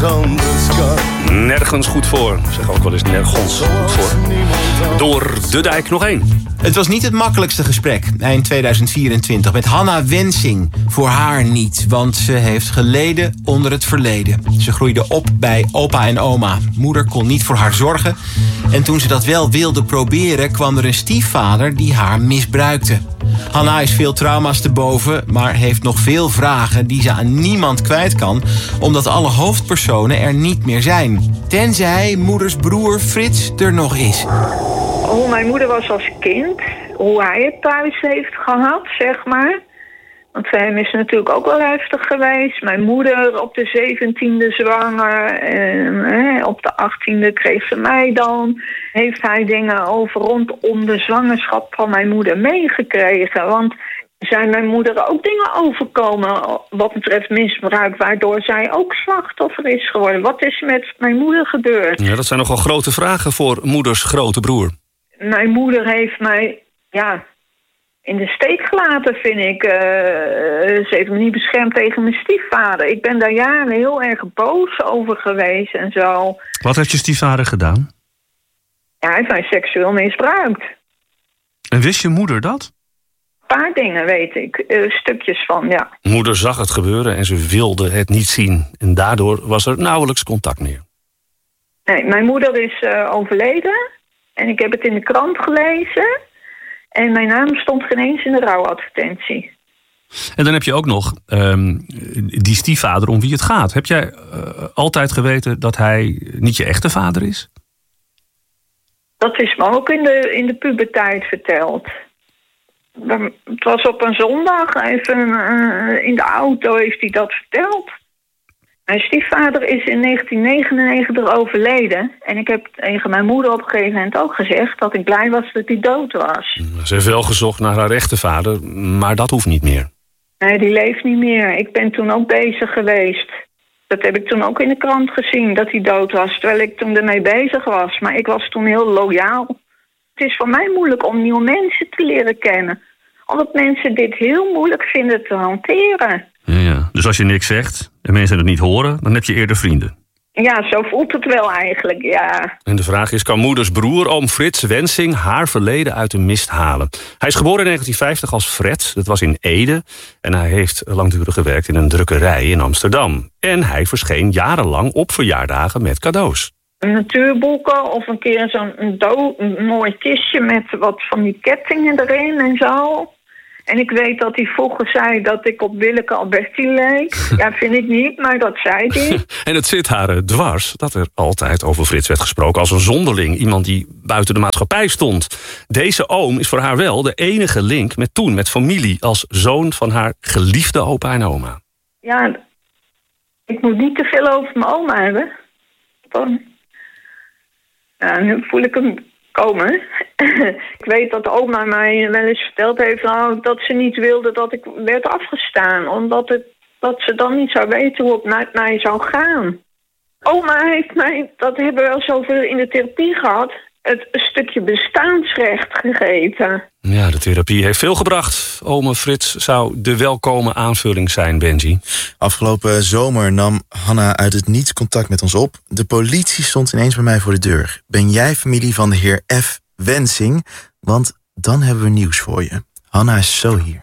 on the sky. Nergens goed voor. Zeg ook wel eens nergens goed voor. Door de dijk nog één. Het was niet het makkelijkste gesprek eind 2024 met Hanna Wensing. Voor haar niet, want ze heeft geleden onder het verleden. Ze groeide op bij opa en oma. Moeder kon niet voor haar zorgen. En toen ze dat wel wilde proberen, kwam er een stiefvader die haar misbruikte. Hanna is veel trauma's te boven, maar heeft nog veel vragen die ze aan niemand kwijt kan, omdat alle hoofdpersonen er niet meer zijn. Tenzij moeders broer Frits er nog is. Hoe mijn moeder was als kind, hoe hij het thuis heeft gehad, zeg maar. Want voor hem is het natuurlijk ook wel heftig geweest. Mijn moeder op de 17e zwanger en op de 18e kreeg ze mij dan. Heeft hij dingen over rondom de zwangerschap van mijn moeder meegekregen. Want zijn mijn moeder ook dingen overkomen wat betreft misbruik, waardoor zij ook slachtoffer is geworden. Wat is met mijn moeder gebeurd? Ja, dat zijn nogal grote vragen voor moeders grote broer. Mijn moeder heeft mij in de steek gelaten, vind ik. Ze heeft me niet beschermd tegen mijn stiefvader. Ik ben daar jaren heel erg boos over geweest en zo. Wat heeft je stiefvader gedaan? Ja, hij heeft mij seksueel misbruikt. En wist je moeder dat? Een paar dingen weet ik. Stukjes van, ja. Moeder zag het gebeuren en ze wilde het niet zien. En daardoor was er nauwelijks contact meer. Nee, mijn moeder is overleden. En ik heb het in de krant gelezen. En mijn naam stond geen eens in de rouwadvertentie. En dan heb je ook nog die stiefvader om wie het gaat. Heb jij altijd geweten dat hij niet je echte vader is? Dat is me ook in de puberteit verteld. Het was op een zondag. Even in de auto heeft hij dat verteld. Mijn stiefvader is in 1999 overleden. En ik heb tegen mijn moeder op een gegeven moment ook gezegd dat ik blij was dat hij dood was. Ze heeft wel gezocht naar haar echte vader, maar dat hoeft niet meer. Nee, die leeft niet meer. Ik ben toen ook bezig geweest. Dat heb ik toen ook in de krant gezien, dat hij dood was. Terwijl ik toen ermee bezig was. Maar ik was toen heel loyaal. Het is voor mij moeilijk om nieuwe mensen te leren kennen. Omdat mensen dit heel moeilijk vinden te hanteren. Ja. Dus als je niks zegt en mensen het niet horen, dan heb je eerder vrienden. Ja, zo voelt het wel eigenlijk, ja. En de vraag is, kan moeders broer, oom Frits Wensing, haar verleden uit de mist halen? Hij is geboren in 1950 als Fred, dat was in Ede. En hij heeft langdurig gewerkt in een drukkerij in Amsterdam. En hij verscheen jarenlang op verjaardagen met cadeaus. Natuurboeken of een keer zo'n mooi kistje met wat van die kettingen erin en zo. En ik weet dat hij vroeger zei dat ik op Willeke Alberti leek. Ja, vind ik niet, maar dat zei hij. En het zit haar dwars dat er altijd over Frits werd gesproken als een zonderling. Iemand die buiten de maatschappij stond. Deze oom is voor haar wel de enige link met familie. Als zoon van haar geliefde opa en oma. Ja, ik moet niet te veel over mijn oma hebben. Ja, nu voel ik hem komen. Ik weet dat oma mij wel eens verteld heeft dat ze niet wilde dat ik werd afgestaan. Omdat dat ze dan niet zou weten hoe het met mij zou gaan. Oma heeft mij, dat hebben we wel zoveel in de therapie gehad, het stukje bestaansrecht gegeven. Ja, de therapie heeft veel gebracht. Ome Frits zou de welkome aanvulling zijn, Benji. Afgelopen zomer nam Hanna uit het niets contact met ons op. De politie stond ineens bij mij voor de deur. Ben jij familie van de heer F. Wensing? Want dan hebben we nieuws voor je. Hanna is zo hier.